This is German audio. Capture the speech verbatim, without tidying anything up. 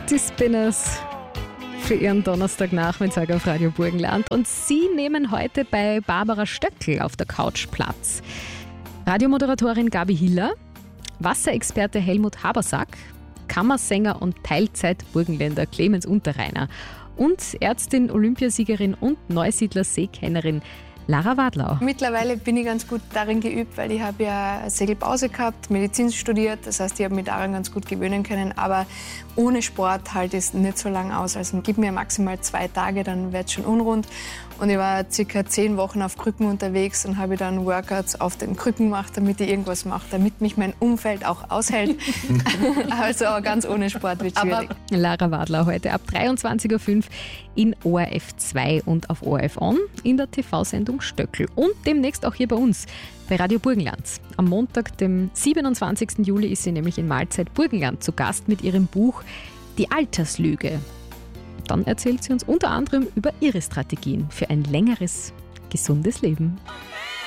Die Spinners für ihren Donnerstagnachmittag auf Radio Burgenland. Und sie nehmen heute bei Barbara Stöckl auf der Couch Platz. Radiomoderatorin Gabi Hiller, Wasserexperte Helmut Habersack, Kammersänger und Teilzeit-Burgenländer Clemens Unterreiner und Ärztin, Olympiasiegerin und Neusiedler-Seekennerin Lara Wadlau. Mittlerweile bin ich ganz gut darin geübt, weil ich habe ja Segelpause gehabt, Medizin studiert. Das heißt, ich habe mich daran ganz gut gewöhnen können. Aber ohne Sport halte ich es nicht so lange aus. Also gib mir maximal zwei Tage, dann wird es schon unrund. Und ich war circa zehn Wochen auf Krücken unterwegs und habe dann Workouts auf den Krücken gemacht, damit ich irgendwas mache, damit mich mein Umfeld auch aushält. Also ganz ohne Sport wird schwierig. Aber Lara Wadlau heute ab dreiundzwanzig Uhr fünf in O R F zwei und auf O R F On in der T V-Sendung Stöckl. Und demnächst auch hier bei uns bei Radio Burgenland. Am Montag, dem siebenundzwanzigsten Juli, ist sie nämlich in Mahlzeit Burgenland zu Gast mit ihrem Buch Die Alterslüge. Dann erzählt sie uns unter anderem über ihre Strategien für ein längeres, gesundes Leben.